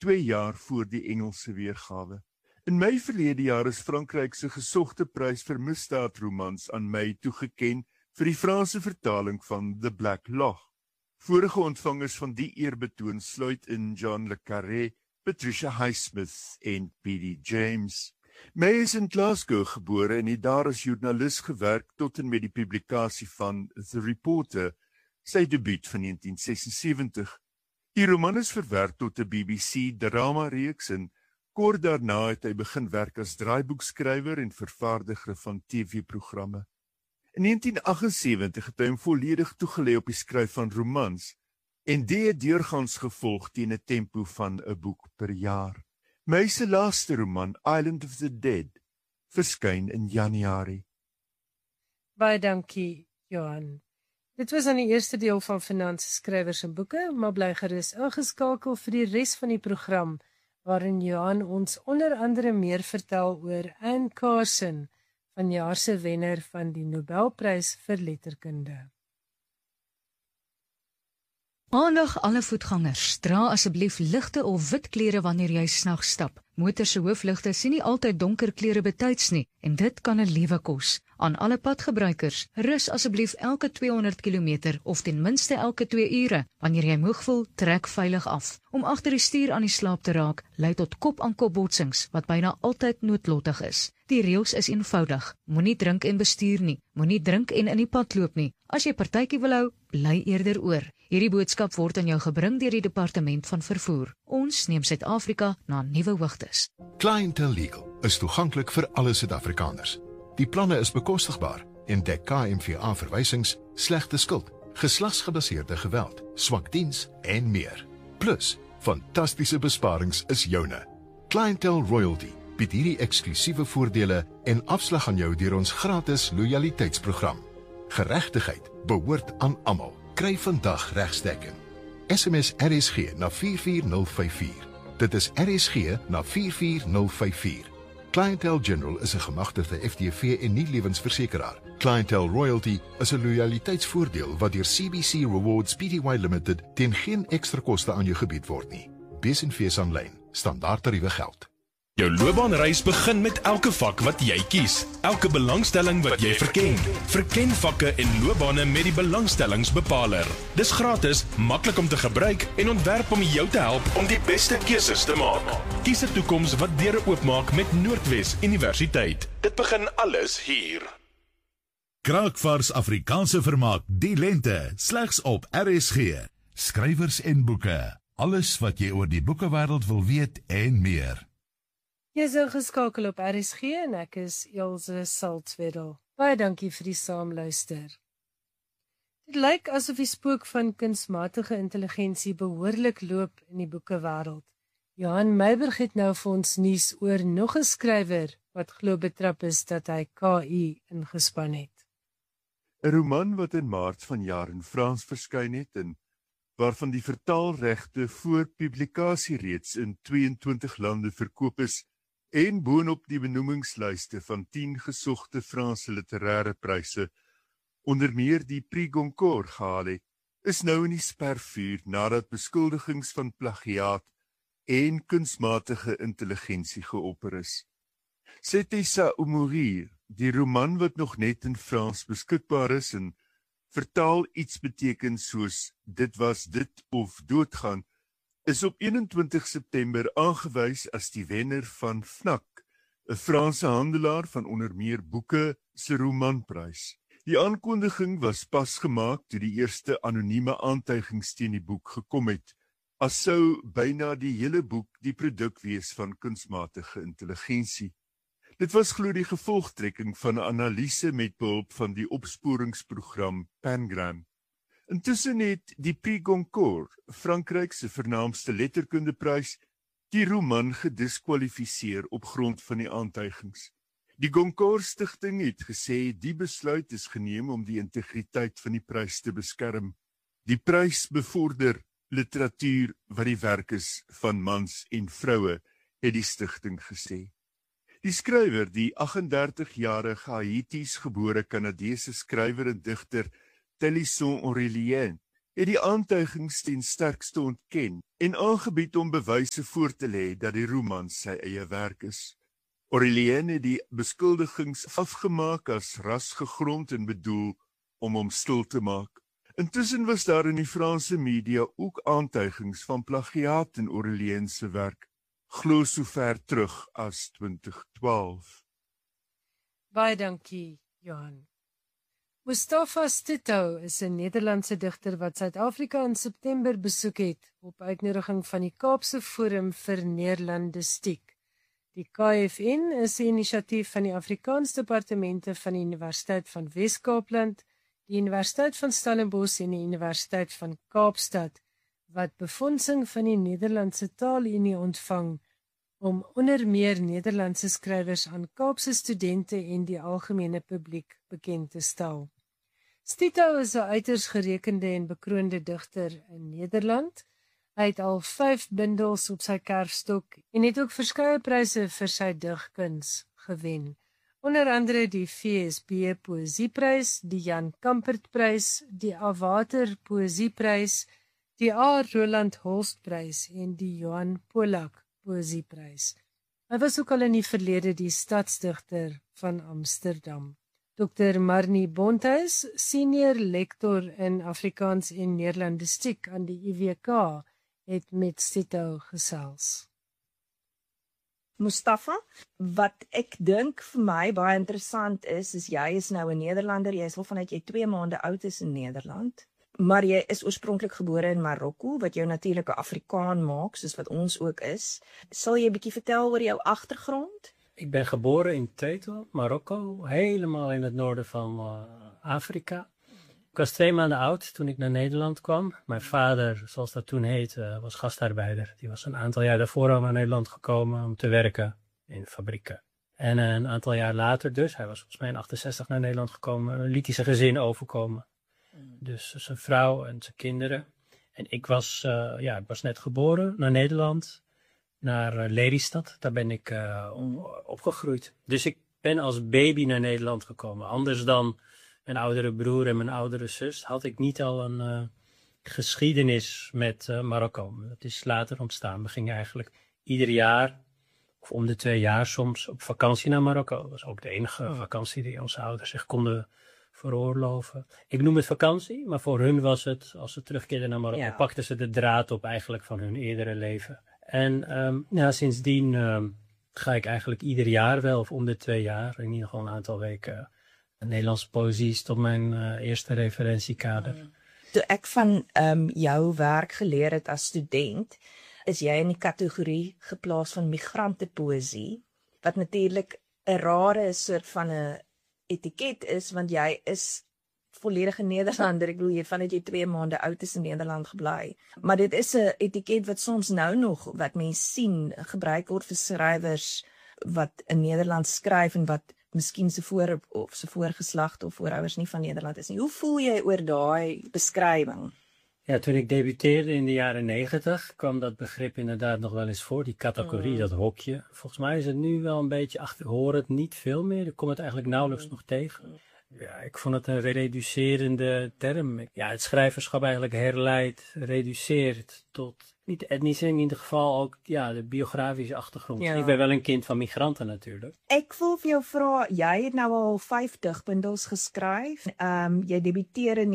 2 jaar voor die Engelse weergawe. In Mei verlede jaar is Frankryk se gesogte prys vir misdaadromans aan my toegeken vir die Franse vertaling van The Black Loch. Vorige ontvangers van die eerbetoon sluit in John le Carré, Patricia Highsmith en P.D. James. May is in Glasgow gebore en het daar as joernalis gewerk tot en met die publikasie van The Reporter, sy debuut van 1976. Die roman is verwerk tot 'n BBC drama-reeks en kort daarna het hy begin werk as draaiboekskrywer en vervaardiger van TV-programme. In 1978 het hy hom volledig toegelê op die skryf van romans en dit het deurgangs gevolg teen 'n tempo van 'n boek per jaar. My se laaste roman, Island of the Dead, verskyn in Januarie. Baie dankie, Johan. Dit was aan die eerste deel van Finansie Skrywers en Boeke, maar bly gerus ingeskakel vir die res van die program, waarin Johan ons onder andere meer vertel oor Anne Carson, vanjaar se wenner van die Nobelprys vir letterkunde. Aandag alle voetgangers, dra asseblief ligte of wit klere wanneer jy snags stap. Motor se hoofligte sien nie altyd donker klere betyds nie en dit kan 'n lewe kos. Aan alle padgebruikers, rus asseblief elke 200 km of ten minste elke 2 ure. Wanneer jy moeg voel, trek veilig af. Om agter die stuur aan die slaap te raak, lei tot kop-aan-kop botsings wat byna altyd noodlottig is. Die reëls is eenvoudig. Moenie drink en bestuur nie. Moenie drink en in die pad loop nie. As jy partytjie wil hou, bly eerder oor. Hierdie boodskap word aan jou gebring deur die Departement van Vervoer. Ons neem Suid-Afrika na nuwe hoogtes. Clientele Legal is toeganklik vir alle Suid-Afrikaners. Die planne is bekostigbaar en dek KMVA verwysings, slegte skuld, geslagsgebaseerde geweld, swak diens en meer. Plus, fantastiese besparings is joune. Clientele Royalty bied hierdie eksklusiewe voordele en afslag aan jou deur ons gratis loyaliteitsprogram. Geregtigheid behoort aan almal. Kry vandag regsdekking. SMS RSG na 44054. Dit is RSG na 44054. Clientele General is 'n gemagtigde FTV en nie lewensversekeraar. Clientele Royalty is 'n loyaliteitsvoordeel wat deur CBC Rewards Pty Limited teen geen ekstra koste aan jou gebied word nie. Wees en fees aanlyn. Standaard tariewe geld. Jou loopbaanreis begin met elke vak wat jy kies. Elke belangstelling wat jy verken. Verken vakke en loopbane met die belangstellingsbepaler. Dis gratis, maklik om te gebruik en ontwerp om jou te help om die beste keuses te maak. Kies 'n toekoms wat deure oopmaak met Noordwes Universiteit. Dit begin alles hier. Kraakvars Afrikaanse vermaak die lente, slegs op RSG. Skrywers en boeke. Alles wat jy oor die boekewêreld wil weet en meer. Jy is ingeskakel op RSG en ek is Elsje Salzwedel. Baie dankie vir die saamluister. Dit lyk asof die spook van kunsmatige intelligensie behoorlik loop in die boekewêreld. Johan Meiburg het nou vir ons nuus oor nog 'n skrywer wat glo betrap is dat hy KI ingespan het. 'n Roman wat in Maart vanjaar in Frans verskyn het en waarvan die vertaalregte voor publikasie reeds in 22 lande verkoop is en boonop die benoemingslyste van 10 gesogte Franse literêre pryse, onder meer die Prix Goncourt gehaal het, is nou in die spervuur nadat beskuldigings van plagiaat en kunsmatige intelligensie geopper is. C'était ça ou mourir, die roman wat nog net in Frans beskikbaar is en vertaal iets beteken soos dit was dit of doodgaan, is op 21 September aangewys as die wenner van FNAC, 'n Franse handelaar van onder meer boeke se romanprys. Die aankondiging was pas gemaak toe die eerste anonieme aantuigings teen die boek gekom het, as sou byna die hele boek die produk wees van kunsmatige intelligensie. Dit was glo die gevolgtrekking van 'n analise met behulp van die opsporingsprogram Pangram. Intussen het die Prix Goncourt, Frankryk se vernaamste letterkundeprys, die roman gediskwalifiseer op grond van die aantuigings. Die Goncourt Stichting het gesê die besluit is geneem om die integriteit van die prys te beskerm. Die prys bevorder literatuur wat die werk is van mans en vroue, het die stigting gesê. Die skrywer, die 38-jarige Haïties gebore Kanadese skrywer en digter Télisson Aurélien, het die aantuigings ten sterkste ontken en aangebied om bewyse voor te lê dat die roman sy eie werk is. Aurélien het die beskuldigings afgemaak as rasgegrond en bedoel om hom stil te maak. Intussen was daar in die Franse media ook aantuigings van plagiaat in Aurélien se werk, glo sover terug as 2012. Baie dankie, Johan. Mustafa Stito is 'n Nederlandse digter wat Suid-Afrika in September besoek het op uitnodiging van die Kaapse Forum vir Neerlandistiek. Die KFN is 'n inisiatief van die Afrikaans Departemente van die Universiteit van Wes-Kaapland, die Universiteit van Stellenbosch en die Universiteit van Kaapstad, wat befondsing van die Nederlandse Taalunie ontvang om onder meer Nederlandse skrywers aan Kaapse studente en die algemene publiek bekend te stel. Stito is 'n uiters gerekende en bekroonde digter in Nederland. Hy het al 5 bundels op sy kerfstok en het ook verskeie pryse vir sy digkuns gewen. Onder andere die VSB Poësieprys, die Jan Kampertprys, die Awater Poësieprys, die A. Roland Holstprys en die Johan Polak Poësieprys. Hy was ook al in die verlede die stadsdigter van Amsterdam. Dr. Marnie Bonthuis, senior lektor in Afrikaans en Neerlandistiek aan die UWK, het met Stito gesels. Mustafa, wat ek dink vir my baie interessant is jy is nou 'n Nederlander, jy is al vanuit jy 2 maande oud is in Nederland, maar jy is oorspronklik gebore in Marokko, wat jou natuurlik 'n Afrikaan maak, soos wat ons ook is. Sal jy 'n bietjie vertel oor jou agtergrond? Ik ben geboren in Tetuan, Marokko, helemaal in het noorden van Afrika. Ik was 2 maanden oud toen ik naar Nederland kwam. Mijn vader, zoals dat toen heette, was gastarbeider. Die was een aantal jaar daarvoor al naar Nederland gekomen om te werken in fabrieken. En een aantal jaar later dus, hij was volgens mij in 68 naar Nederland gekomen, liet hij zijn gezin overkomen. Dus zijn vrouw en zijn kinderen. En ik was net geboren naar Nederland, naar Lelystad. Daar ben ik opgegroeid. Dus ik ben als baby naar Nederland gekomen. Anders dan mijn oudere broer en mijn oudere zus had ik niet al een geschiedenis met Marokko. Dat is later ontstaan. We gingen eigenlijk ieder jaar, of om de 2 jaar soms, op vakantie naar Marokko. Dat was ook de enige vakantie die onze ouders zich konden veroorloven. Ik noem het vakantie, maar voor hun was het, als ze terugkeerden naar Marokko, pakten ze de draad op eigenlijk van hun eerdere leven. En sindsdien ga ik eigenlijk ieder jaar wel, of om de 2 jaar, in ieder geval een aantal weken, Nederlandse poëzie is tot mijn eerste referentiekader. Toe ek van jou werk geleer het as student, is jy in die kategorie geplaas van migrantenpoëzie, wat natuurlik 'n rare soort van 'n etiket is, want jy is volledige Nederlander. Ek bedoel, jy vanuit jy 2 maande oud is in Nederland gebly. Maar dit is 'n etiket wat soms nou nog, wat mense sien, gebruik word vir skrywers wat in Nederland skryf en wat miskien se voorgeslagte of voorouders nie van Nederland is nie. Hoe voel jy oor daai beskrywing? Ja, toen ik debuteerde in de jaren 90 kwam dat begrip inderdaad nog wel eens voor, die categorie, dat hokje. Volgens mij is het nu wel een beetje achter, ik hoor het niet veel meer, ik kom het eigenlijk nauwelijks nog tegen. Ja, ik vond het een reducerende term. Ja, het schrijverschap eigenlijk herleidt, reduceert tot, niet etnisch in ieder geval ook, ja, de biografische achtergrond. Ja. Ik ben wel een kind van migranten natuurlijk. Ek wil vir jou vra, jy het nou al 50 bundels geskryf. Jy debuteer in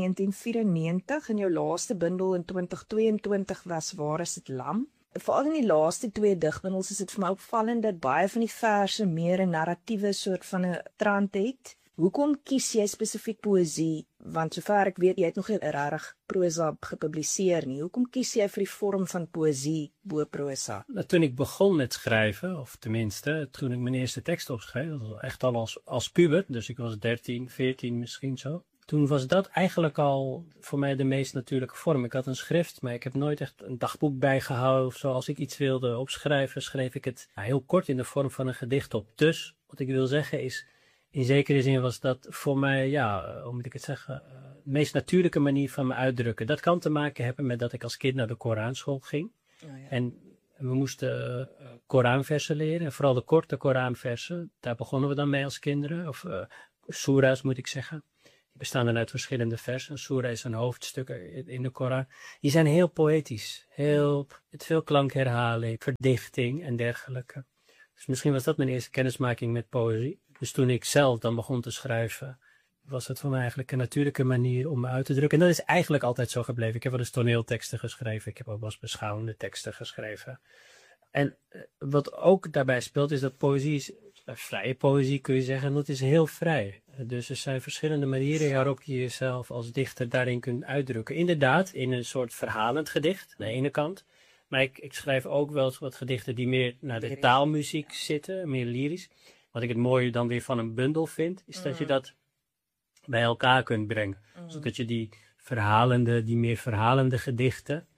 1994 en jou laaste bundel in 2022 was Waar is het lam? Veral in die laaste 2 digbundels is dit vir my opvallend dat baie van die verse meer 'n narratiewe soort van 'n trant het. Hoekom kies jy spesifiek poëzie? Want sover ek weet, jy het nog nie regtig prosa gepubliseer nie. Hoekom kies jy vir die vorm van poëzie bo prosa? Toen ik begon met schrijven, of tenminste, toen ik mijn eerste tekst opschreef, dat was echt al als puber, dus ik was 13, 14 misschien zo. Toen was dat eigenlijk al voor mij de meest natuurlijke vorm. Ik had een schrift, maar ik heb nooit echt een dagboek bijgehouden of zo. Als ik iets wilde opschrijven, schreef ik het heel kort in de vorm van een gedicht op. Dus, wat ik wil zeggen is, in zekere zin was dat voor mij, ja, hoe moet ik het zeggen, de meest natuurlijke manier van me uitdrukken. Dat kan te maken hebben met dat ik als kind naar de Koranschool ging. Oh, ja. En we moesten Koranversen leren, en vooral de korte Koranversen. Daar begonnen we dan mee als kinderen, of soera's moet ik zeggen. bestaan uit verschillende versen. Soera is een hoofdstuk in de Koran. Die zijn heel poëtisch. Met veel klankherhaling, verdichting en dergelijke. Dus misschien was dat mijn eerste kennismaking met poëzie. Dus toen ik zelf dan begon te schrijven, was het voor mij eigenlijk een natuurlijke manier om me uit te drukken. En dat is eigenlijk altijd zo gebleven. Ik heb wel eens toneelteksten geschreven. Ik heb ook wel eens beschouwende teksten geschreven. En wat ook daarbij speelt is dat poëzie is, vrije poëzie kun je zeggen, dat is heel vrij. Dus er zijn verschillende manieren waarop je jezelf als dichter daarin kunt uitdrukken. Inderdaad, in een soort verhalend gedicht, aan de ene kant. Maar ik schrijf ook wel eens wat gedichten die meer naar de taalmuziek zitten, meer lyrisch. Wat ik het mooie dan weer van een bundel vind, is dat je dat bij elkaar kunt brengen. Zodat je die meer verhalende gedichten,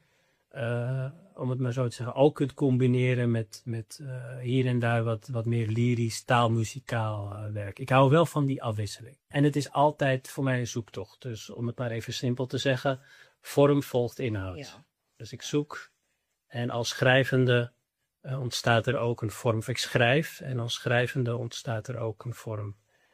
om het maar zo te zeggen, ook kunt combineren met hier en daar wat meer lyrisch, taalmuzikaal werk. Ik hou wel van die afwisseling. En het is altijd voor mij een zoektocht. Dus om het maar even simpel te zeggen, vorm volgt inhoud. Ja. Dus ik zoek en als schrijvende ontstaat er ook een vorm. Ik schrijf en als schrijvende ontstaat er ook een vorm.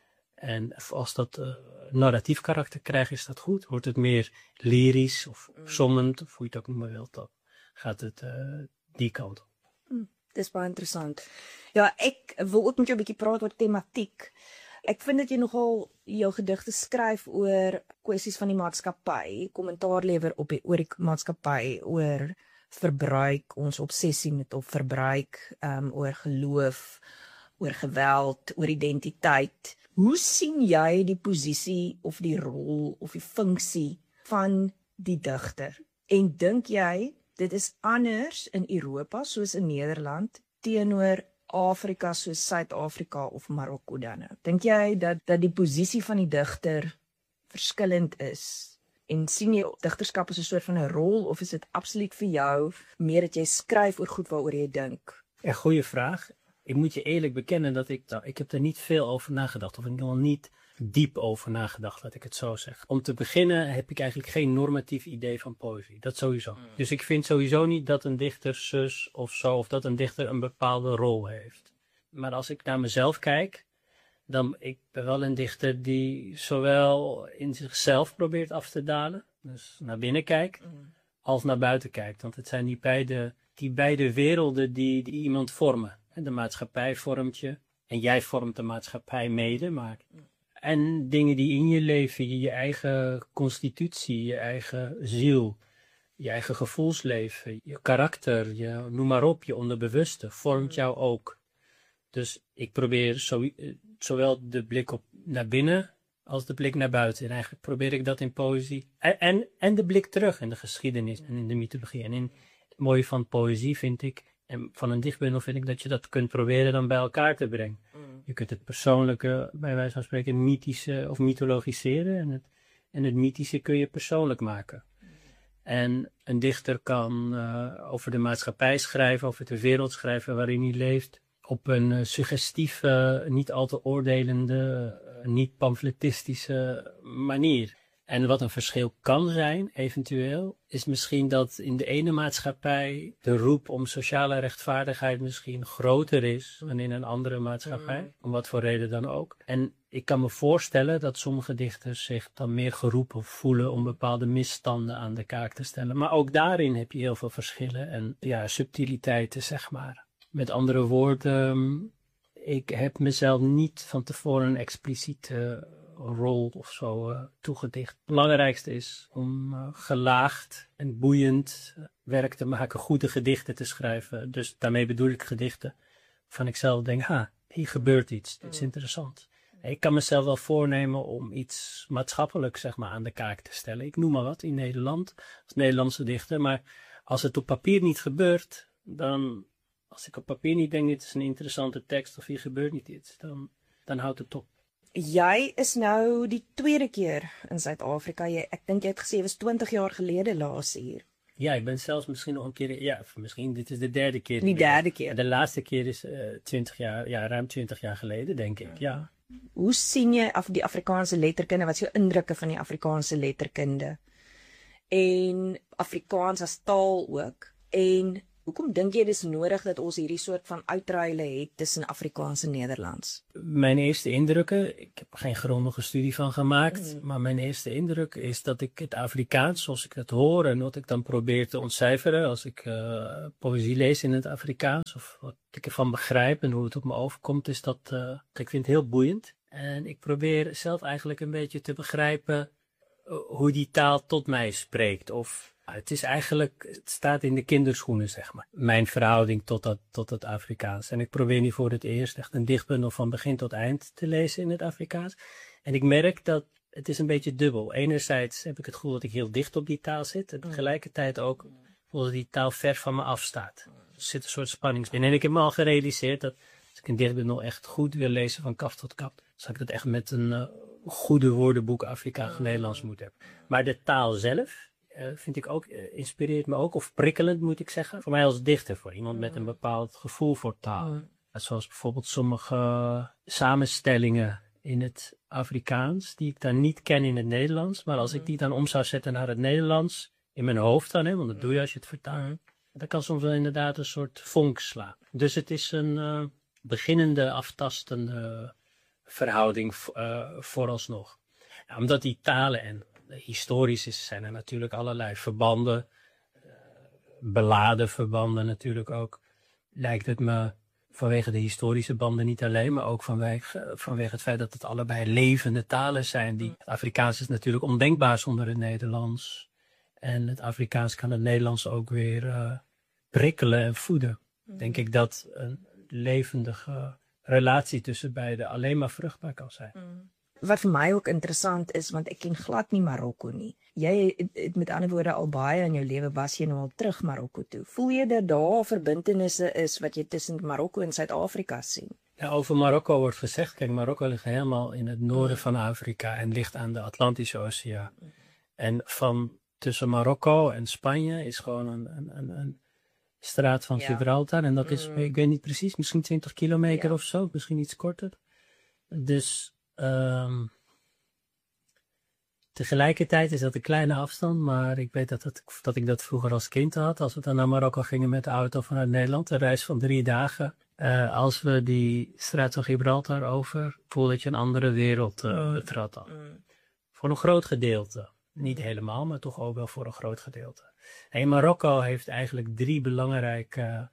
En als dat narratief karakter krijgt, is dat goed. Wordt het meer lyrisch of sommend, of hoe je het ook noemen wilt, dan gaat het die kant op. Dis baie interessant. Ja, ek wil ook met jou 'n bietjie praat oor tematiek. Ek vind dat jy nogal jou gedigte skryf oor kwessies van die maatskappy, kommentaar lewer oor die maatskappy, oor verbruik, ons obsessie met op verbruik, oor geloof, oor geweld, oor identiteit. Hoe sien jy die posisie of die rol of die funksie van die digter? En dink jy dit is anders in Europa soos in Nederland teenoor Afrika soos Suid-Afrika of Marokko dan nou? Dink jy dat die posisie van die digter verskillend is? En sien jy digterskap as 'n soort van 'n rol of is dit absoluut vir jou meer dat jy skryf oor goed waaroor jy dink? Ja, goeie vraag. Ik moet je eerlijk bekennen dat ik heb er niet veel over nagedacht. Of in ieder geval niet diep over nagedacht, laat ik het zo zeggen. Om te beginnen heb ik eigenlijk geen normatief idee van poëzie. Dat sowieso. Dus ik vind sowieso niet dat een dichter zus of zo, of dat een dichter een bepaalde rol heeft. Maar als ik naar mezelf kijk, dan ik ben wel een dichter die zowel in zichzelf probeert af te dalen, dus naar binnen kijkt, als naar buiten kijkt. Want het zijn die beide werelden die iemand vormen. De maatschappij vormt je en jij vormt de maatschappij mede. En dingen die in je leven, je eigen constitutie, je eigen ziel, je eigen gevoelsleven, je karakter, noem maar op, je onderbewuste, vormt jou ook. Dus ik probeer zowel de blik naar binnen als de blik naar buiten. En eigenlijk probeer ik dat in poëzie. En de blik terug in de geschiedenis en in de mythologie. En in het mooie van poëzie vind ik, en van een dichtbundel vind ik dat je dat kunt proberen dan bij elkaar te brengen. Je kunt het persoonlijke, bij wijze van spreken, mythische of mythologiseren. En het mythische kun je persoonlijk maken. En een dichter kan over de maatschappij schrijven, over de wereld schrijven waarin hij leeft. Op een suggestieve, niet al te oordelende, niet pamfletistische manier. En wat een verschil kan zijn, eventueel, is misschien dat in de ene maatschappij de roep om sociale rechtvaardigheid misschien groter is dan in een andere maatschappij. Om wat voor reden dan ook. En ik kan me voorstellen dat sommige dichters zich dan meer geroepen voelen om bepaalde misstanden aan de kaak te stellen. Maar ook daarin heb je heel veel verschillen en ja, subtiliteiten, zeg maar. Met andere woorden, ik heb mezelf niet van tevoren een expliciete rol of zo toegedicht. Het belangrijkste is om gelaagd en boeiend werk te maken, goede gedichten te schrijven. Dus daarmee bedoel ik gedichten waarvan ik zelf denk, hier gebeurt iets, dit is interessant. Ik kan mezelf wel voornemen om iets maatschappelijk, zeg maar, aan de kaak te stellen. Ik noem maar wat in Nederland, als Nederlandse dichter, maar als het op papier niet gebeurt, dan, als ik op papier niet denk, dit is een interessante tekst of hier gebeurt niet iets, dan houdt het op. Jy is nou die tweede keer in Suid-Afrika. Ek dink jy het gesê, was 20 jaar gelede laas hier. Ja, ik ben zelfs misschien nog een keer, ja, misschien dit is de derde keer. Die derde keer. De laatste keer is 20 jaar, ja, ruim 20 jaar geleden, denk ik, ja. Hoe sien jy die Afrikaanse letterkunde? Wat is jou indrukke van die Afrikaanse letterkunde? En Afrikaans as taal ook. En Hoekom dink jy dis nodig dat ons hierdie soort van uitruile het tussen Afrikaans en Nederlands? Mijn eerste indrukken, ik heb er geen grondige studie van gemaakt, maar mijn eerste indruk is dat ik het Afrikaans, zoals ik het hoor en wat ik dan probeer te ontcijferen als ik poëzie lees in het Afrikaans, of wat ik ervan begrijp en hoe het op me overkomt, is dat ik vind het heel boeiend. En ik probeer zelf eigenlijk een beetje te begrijpen hoe die taal tot mij spreekt. Of het is eigenlijk, het staat in de kinderschoenen, zeg maar. Mijn verhouding tot het Afrikaans. En ik probeer nu voor het eerst echt een dichtbundel van begin tot eind te lezen in het Afrikaans. En ik merk dat het is een beetje dubbel. Enerzijds heb ik het gevoel dat ik heel dicht op die taal zit. En tegelijkertijd ook voel dat die taal ver van me afstaat. Er zit een soort spanning in. En ik heb me al gerealiseerd dat als ik een dichtbundel echt goed wil lezen van kaf tot kap, zal ik dat echt met een goede woordenboek Afrikaans-Nederlands moeten hebben. Maar de taal zelf vind ik ook, inspireert me ook, of prikkelend moet ik zeggen. Voor mij als dichter, voor iemand met een bepaald gevoel voor taal. Zoals bijvoorbeeld sommige samenstellingen in het Afrikaans, die ik dan niet ken in het Nederlands. Maar als ik die dan om zou zetten naar het Nederlands, in mijn hoofd dan, want dat doe je als je het vertaalt. Dat kan soms wel inderdaad een soort vonk slaan. Dus het is een beginnende, aftastende verhouding vooralsnog. Ja, omdat die talen en historisch is, zijn er natuurlijk allerlei verbanden, beladen verbanden natuurlijk ook. Lijkt het me vanwege de historische banden niet alleen, maar ook vanwege het feit dat het allebei levende talen zijn. Het Afrikaans is natuurlijk ondenkbaar zonder het Nederlands. En het Afrikaans kan het Nederlands ook weer prikkelen en voeden. Denk ik dat een levendige relatie tussen beide alleen maar vruchtbaar kan zijn. Wat vir my ook interessant is, want ek ken glad nie Marokko nie. Jy het met ander woorde al baie in jou lewe was jy nou al terug Marokko toe. Voel jy dat daar verbintenisse is wat jy tussen Marokko en Suid-Afrika sien? Ja, over Marokko wordt gezegd, kijk, Marokko ligt helemaal in het noorden van Afrika en ligt aan de Atlantische Oceaan. En tussen Marokko en Spanje is gewoon een straat van Gibraltar. En dat is, ik weet niet precies, misschien 20 kilometer of zo, misschien iets korter. Dus tegelijkertijd is dat een kleine afstand, maar ik weet dat ik dat vroeger als kind had. Als we dan naar Marokko gingen met de auto vanuit Nederland, een reis van 3 dagen. Als we die straat van Gibraltar over, voelde dat je een andere wereld trad aan. Voor een groot gedeelte. Niet helemaal, maar toch ook wel voor een groot gedeelte. En Marokko heeft eigenlijk 3 belangrijke...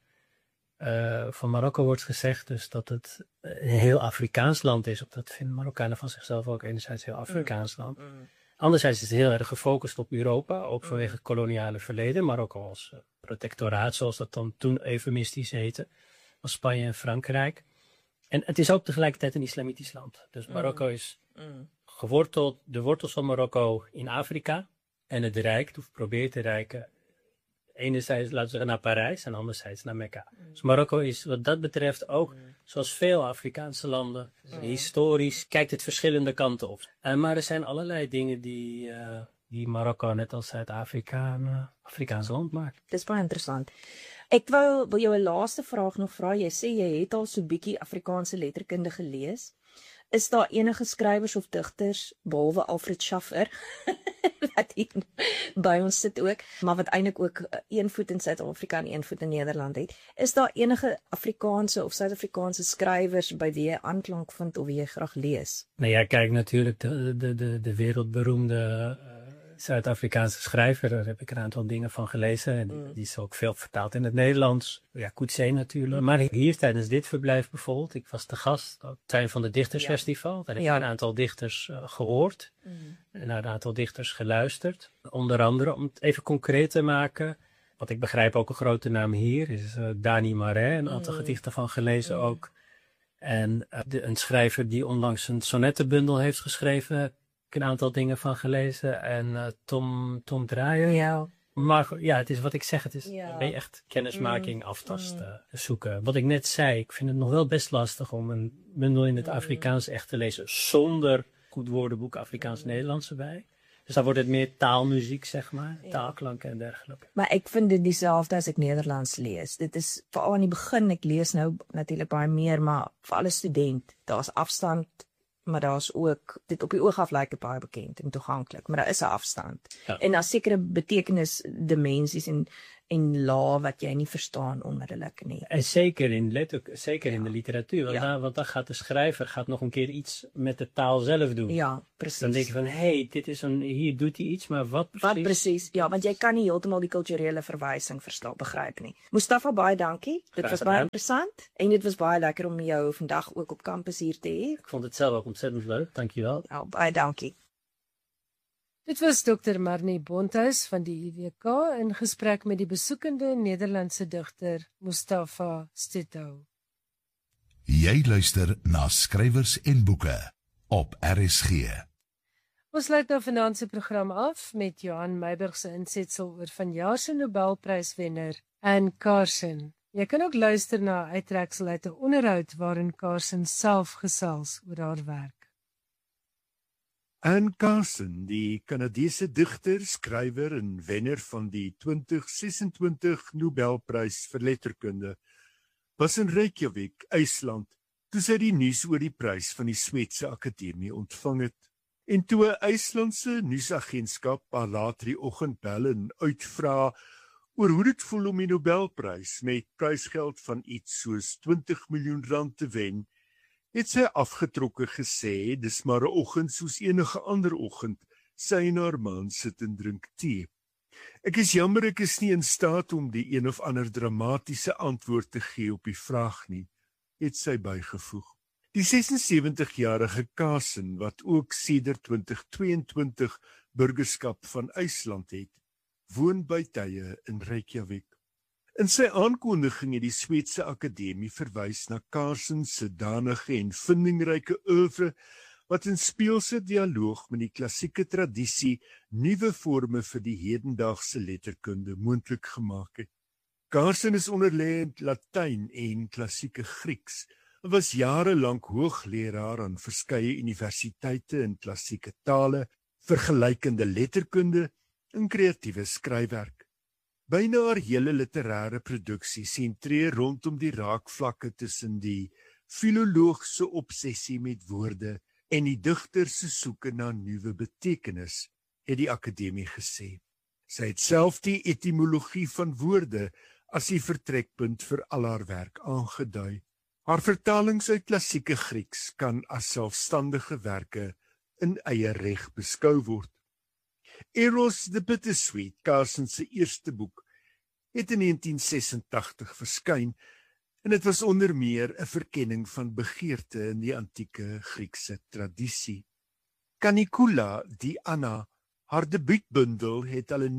van Marokko wordt gezegd dus dat het een heel Afrikaans land is. Of dat vinden Marokkanen van zichzelf ook enerzijds een heel Afrikaans land. Anderzijds is het heel erg gefocust op Europa, ook vanwege het koloniale verleden. Marokko als protectoraat, zoals dat dan toen eufemistisch heette, als Spanje en Frankrijk. En het is ook tegelijkertijd een islamitisch land. Dus Marokko is geworteld, de wortels van Marokko in Afrika. En het rijkt, of probeert te rijken, enerzijds, laten we zeggen, naar Parijs en anderzijds naar Mekka. Dus Marokko is wat dat betreft ook, zoals veel Afrikaanse landen, historisch kijkt het verschillende kanten op. Maar er zijn allerlei dingen die Marokko, net als Zuid-Afrika, een Afrikaans land maakt. Dit is baie interessant. Ek wil jou 'n laaste vraag nog vra. Jy sê jy het al so bietjie Afrikaanse letterkunde gelees. Is daar enige skrywers of digters, behalwe Alfred Schaffer, wat hier by ons sit ook, maar wat eintlik ook een voet in Suid-Afrika en een voet in Nederland het, is daar enige Afrikaanse of Suid-Afrikaanse skrywers by wie jy aanklank vind of wie jy graag lees? Nou ja, kijk, natuurlijk de wereldberoemde Zuid-Afrikaanse schrijver, daar heb ik een aantal dingen van gelezen. En die is ook veel vertaald in het Nederlands. Ja, Coetzee natuurlijk. Maar hier tijdens dit verblijf bijvoorbeeld, ik was te gast op het Tuin van de Dichtersfestival. Daar heb ik een aantal dichters gehoord. En naar een aantal dichters geluisterd. Onder andere, om het even concreet te maken, wat ik begrijp ook een grote naam hier, is Dani Marais. Een aantal gedichten van gelezen ook. En een schrijver die onlangs een sonnettenbundel heeft geschreven, een aantal dingen van gelezen. En Tom Draaier. Ja. Maar ja, het is wat ik zeg. Het is echt kennismaking, aftasten, zoeken. Wat ik net zei, ik vind het nog wel best lastig om een bundel in het Afrikaans echt te lezen zonder goed woordenboek Afrikaans-Nederlands erbij. Dus dan wordt het meer taalmuziek, zeg maar. Taalklanken en dergelijke. Maar ek vind dit dieselfde as ek Nederlands lees. Dit is veral aan die begin, ek lees nou natuurlik baie meer, maar vir alle student, daar's afstand, maar daar's ook, dit op die oog af lyk dit baie bekend en toeganklik, maar daar is 'n afstand. Ja. En daar's sekere betekenisdimensies en lae wat jy nie verstaan onmiddellik nie. En zeker in de literatuur, want dan gaat de schrijver nog een keer iets met de taal zelf doen. Ja, precies. Dan denk je van, dit is hier doet hij iets, maar wat precies? Wat precies, ja, want jy kan nie heeltemal die kulturele verwysing begryp nie. Mustafa, baie dankie. Dit was baie interessant en dit was baie lekker om jou vandag ook op kampus hier te hê. Ik vond het zelf ook ontzettend leuk, dankjewel. Nou, baie dankie. Dit was Dr. Marnie Bonthuis van die UWK in gesprek met die besoekende Nederlandse digter Mustafa Stithou. Jy luister na Skrywers en Boeke op RSG. Ons sluit nou vanaand se program af met Johan Meiburg se insetsel oor vanjaar se Nobelpryswenner Anne Carson. Jy kan ook luister na 'n uittreksel uit 'n onderhoud waarin Carson self gesels oor haar werk. Anne Carson, die Kanadese digter, skrywer en wenner van die 2026 Nobelprys vir letterkunde, was in Reykjavik, IJsland, toe sy die nuus oor die prys van die Swetse Akademie ontvang het. En toe 'n IJslandse nuusagentskap haar later die oggend bel en uitvra oor hoe dit voel om die Nobelprys met prysgeld van iets soos 20 miljoen rand te wen, het sy afgetrokke gesê, dis maar 'n oggend soos enige ander oggend, sy en haar man sit en drink tee. Ek is jammer ek is nie in staat om die een of ander dramatiese antwoord te gee op die vraag nie, het sy bygevoeg. Die 76-jarige Carson, wat ook sedert 2022 burgerskap van IJsland het, woon by tye in Reykjavik. In sy aankondiging het die Swetse Akademie verwys na Carson se danige en vindingryke oeuvre wat in speelse dialoog met die klassieke tradisie nuwe forme vir die hedendaagse letterkunde moontlik gemaak het. Carson is onderlê in Latyn en klassieke Grieks en was jare lank hoogleraar aan verskeie universiteite in klassieke tale, vergelykende letterkunde en kreatiewe skryfwerk. Byna haar hele literêre produksie sentreer rondom die raakvlakke tussen die filoloogse obsessie met woorde en die digter se soeke na nuwe betekenis, het die akademie gesê. Sy het self die etimologie van woorde as die vertrekpunt vir al haar werk aangedui. Haar vertalings uit klassieke Grieks kan as selfstandige werke in eie reg beskou word. Eros the Bittersweet, Carson se eerste boek, het in 1986 verskyn en dit was onder meer 'n verkenning van begeerte in die antieke Griekse tradisie. Canicula, die Anna, haar debuutbundel het al in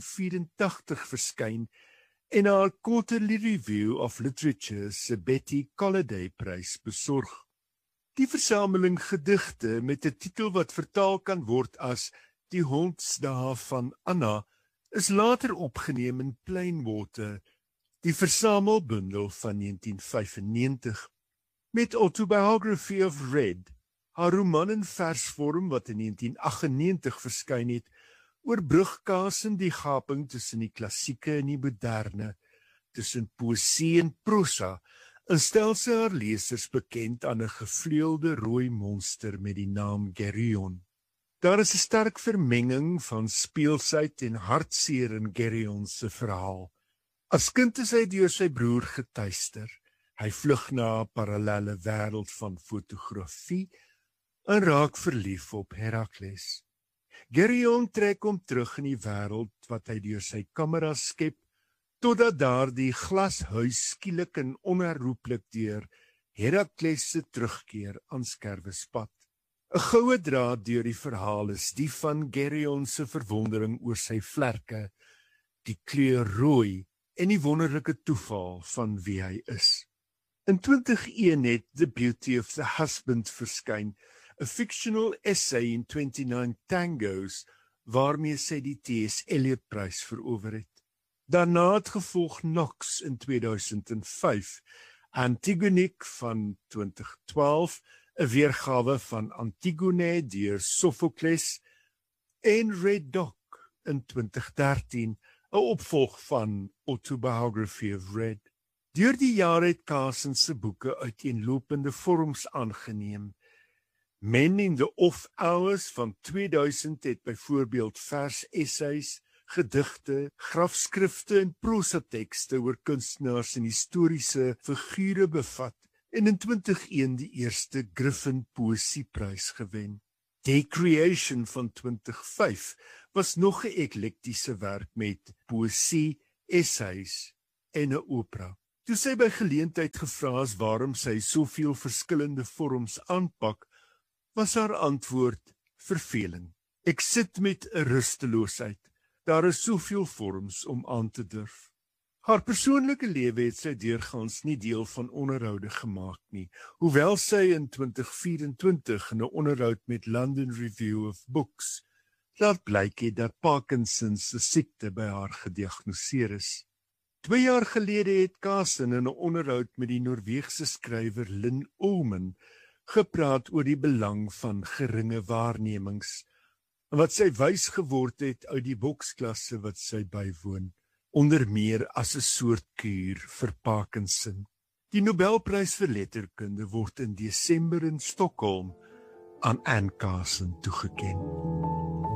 1984 verskyn en haar Quarterly Review of Literature se Betty Colliday prys besorg. Die versameling gedigte met 'n titel wat vertaal kan word as Die Hondsdae van Anna is later opgeneem in Plainwater, die versamelbundel van 1995. Met Autobiography of Red, haar roman in versvorm wat in 1998 verskyn het, oorbrug Carson die gaping tussen die klassieke en die moderne, tussen poësie en prosa, en stel sy haar lesers bekend aan 'n gevleuelde rooi monster met die naam Geryon. Daar is 'n sterk vermenging van speelsheid en hartseer in Geryon se verhaal. As kind is hy deur sy broer getuister. Hy vlug na 'n parallelle wêreld van fotografie en raak verlief op Herakles. Geryon trek hom terug in die wêreld wat hy deur sy kamera skep, totdat daardie glashuis skielik en onherroepelik deur Herakles se terugkeer aan skerwespad. 'n Goue draad deur die verhaal is die van Geryon se verwondering oor sy vlerke, die kleur rooi en die wonderlike toeval van wie hy is. In 2001 het The Beauty of the Husband verskyn, 'n fictional essay in 29 tangos, waarmee sy die T.S. Eliot Prys verower het. Daarna het gevolg Knox in 2005, Antigone van 2012, 'n weergawe van Antigone deur Sophocles, en Red Dog in 2013, 'n opvolg van Autobiography of Red. Deur die jare het Carson se boeke uiteenlopende vorms aangeneem. Men in the Off Hours van 2000 het byvoorbeeld vers essays, gedigte, grafskrifte en prosatekste oor kunstenaars en historiese figure bevat en in 2001 die eerste Griffin Poesieprys gewen. The Creation van 2005 was nog 'n eklektiese werk met poesie, essays en 'n opera. Toe sy by geleentheid gevra is waarom sy soveel verskillende vorms aanpak, was haar antwoord verveling. Ek sit met 'n rusteloosheid. Daar is soveel vorms om aan te durf. Haar persoonlike lewe het sy deurgaans nie deel van onderhoude gemaak nie, hoewel sy in 2024 in 'n onderhoud met London Review of Books laat blyk het dat Parkinson se siekte by haar gediagnoseer is. 2 jaar gelede het Carson in 'n onderhoud met die Noorweegse skrywer Lynn Ullman gepraat oor die belang van geringe waarnemings, en wat sy wys geword het uit die boksklasse wat sy bywoon, onder meer as 'n soort kuur vir Parkinson. Die Nobelprys vir letterkunde word in Desember in Stockholm aan Anne Carson toegekend.